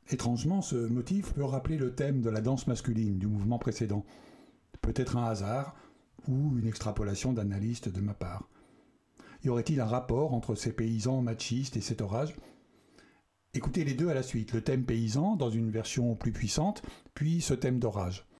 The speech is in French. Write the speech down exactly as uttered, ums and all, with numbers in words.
Étrangement, ce motif peut rappeler le thème de la danse masculine du mouvement précédent. Peut-être un hasard ou une extrapolation d'analyste de ma part. Y aurait-il un rapport entre ces paysans machistes et cet orage ? Écoutez les deux à la suite, le thème paysan dans une version plus puissante, puis ce thème d'orage.